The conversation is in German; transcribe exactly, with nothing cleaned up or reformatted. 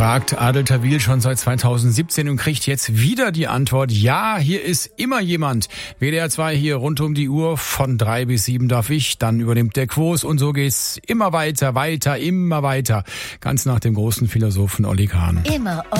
fragt Adel Tawil schon seit zweitausendsiebzehn und kriegt jetzt wieder die Antwort, ja, hier ist immer jemand. W D R zwei hier rund um die Uhr, von drei bis sieben darf ich, dann übernimmt der Quos und so geht's immer weiter, weiter, immer weiter. Ganz nach dem großen Philosophen Olli Kahn. Immer